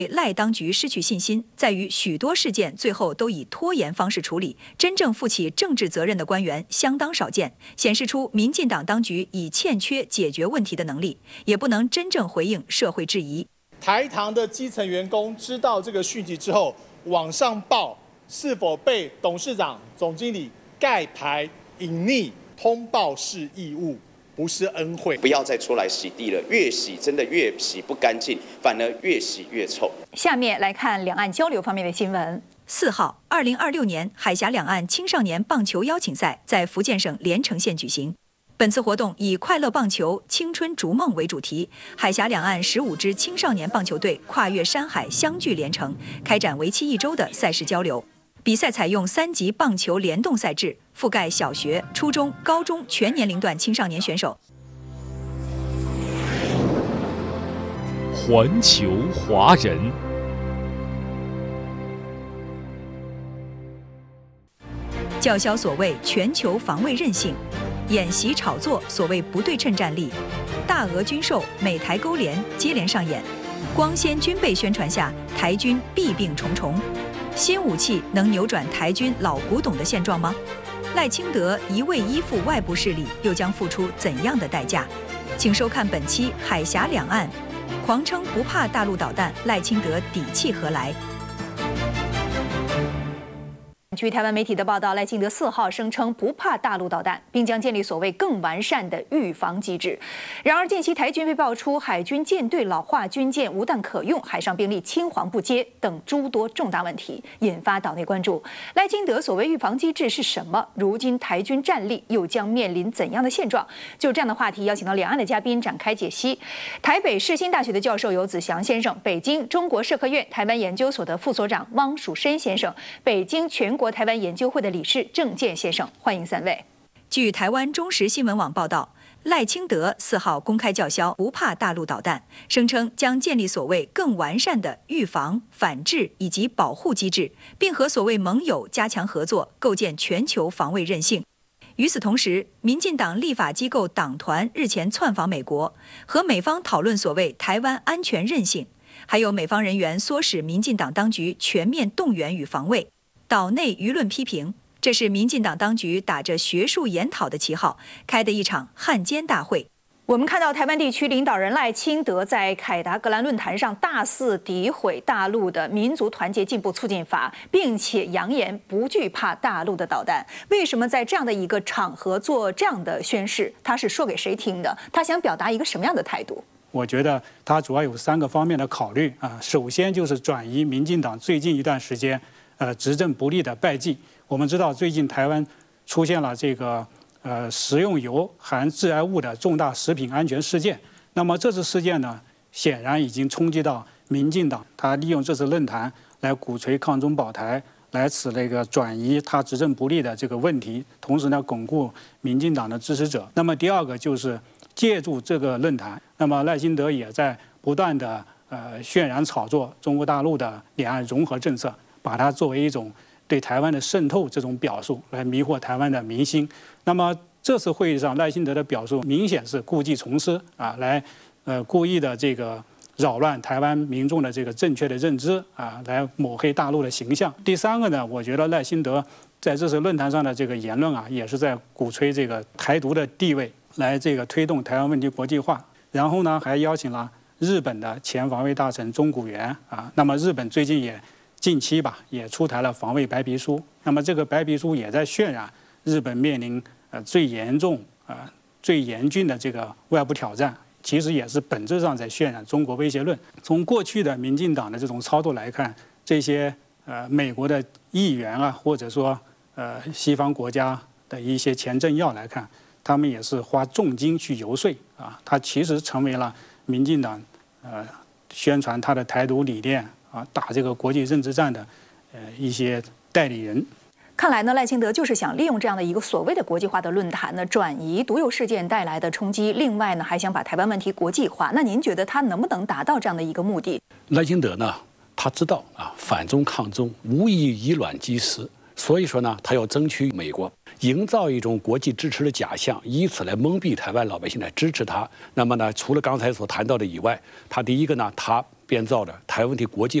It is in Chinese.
赖当局失去信心，在于许多事件最后都以拖延方式处理，真正负起政治责任的官员相当少见，显示出民进党当局已欠缺解决问题的能力，也不能真正回应社会质疑。 台糖的基层员工知道这个讯息之后，往上报是否被董事长、总经理盖牌隐匿，通报是义务。 不是恩惠， 不要再出来洗地了，越洗真的越洗不干净，反而越洗越臭。 下面来看两岸交流方面的新闻。 4号，2026年海峡两岸青少年棒球邀请赛在福建省连城县举行。本次活动以“快乐棒球，青春逐梦”为主题，海峡两岸15支青少年棒球队跨越山海相聚连城，开展为期1周的赛事交流。 比赛采用3级棒球联动赛制，覆盖小学、初中、高中全年龄段青少年选手。 环球华人， 叫嚣所谓全球防卫韧性，演习炒作所谓不对称战力，大俄军售、美台勾连接连上演，光鲜军备宣传下，台军弊病重重。 新武器能扭转台军老古董的现状吗？赖清德一味依附外部势力，又将付出怎样的代价？请收看本期《海峡两岸》，狂称不怕大陆导弹，赖清德底气何来？ 据台湾媒体的报道，赖清德4号声称不怕大陆导弹，并将建立所谓更完善的预防机制。然而，近期台军被爆出海军舰队老化、军舰无弹可用、海上兵力青黄不接等诸多重大问题，引发岛内关注。赖清德所谓预防机制是什么？如今台军战力又将面临怎样的现状？就这样的话题，邀请到两岸的嘉宾展开解析。台北世新大学的教授游子祥先生，北京中国社科院台湾研究所的副所长汪蜀申先生，北京全国台湾研究会的理事郑健先生，欢迎3位。 据台湾中时新闻网报道，赖清德4号公开叫嚣不怕大陆导弹，声称将建立所谓更完善的预防、反制以及保护机制，并和所谓盟友加强合作，构建全球防卫韧性。与此同时，民进党立法机构党团日前窜访美国，和美方讨论所谓台湾安全韧性，还有美方人员唆使民进党当局全面动员与防卫。 岛内舆论批评，这是民进党当局打着学术研讨的旗号开的一场汉奸大会。 我们看到台湾地区领导人赖清德在凯达格兰论坛上大肆诋毁大陆的民族团结进步促进法，并且扬言不惧怕大陆的导弹。为什么在这样的一个场合做这样的宣示？他是说给谁听的？他想表达一个什么样的态度？ 我觉得他主要有3个方面的考虑啊。首先就是转移民进党最近一段时间执政不力的败绩。我们知道最近台湾出现了这个食用油含致癌物的重大食品安全事件。那么这次事件呢，显然已经冲击到民进党，他利用这次论坛来鼓吹抗中保台，来使那个转移他执政不力的这个问题，同时呢巩固民进党的支持者。那么第2个就是借助这个论坛，那么赖清德也在不断的渲染炒作中国大陆的两岸融合政策，把它作为一种对台湾的渗透这种表述来迷惑台湾的民心。那么这次会议上赖清德的表述明显是故技重施啊，来故意的这个扰乱台湾民众的这个正确的认知啊，来抹黑大陆的形象。第3个呢，我觉得赖清德在这次论坛上的这个言论啊，也是在鼓吹这个台独的地位，来这个推动台湾问题国际化。然后呢，还邀请了日本的前防卫大臣中谷元啊。那么日本最近近期吧，也出台了防卫白皮书。那么这个白皮书也在渲染日本面临最严重最严峻的这个外部挑战，其实也是本质上在渲染中国威胁论。从过去的民进党的这种操作来看，这些美国的议员啊，或者说西方国家的一些前政要来看，他们也是花重金去游说啊，他其实成为了民进党宣传他的台独理念啊，打这个国际认知战的一些代理人。 看来呢，赖清德就是想利用这样的一个所谓的国际化的论坛呢，转移毒油事件带来的冲击。另外呢，还想把台湾问题国际化。那您觉得他能不能达到这样的一个目的？ 赖清德呢，他知道啊，反中抗中无异以卵击石，所以说呢，他要争取美国，营造一种国际支持的假象，以此来蒙蔽台湾老百姓来支持他。那么呢，除了刚才所谈到的以外，他第一个呢，他编造的台湾问题国际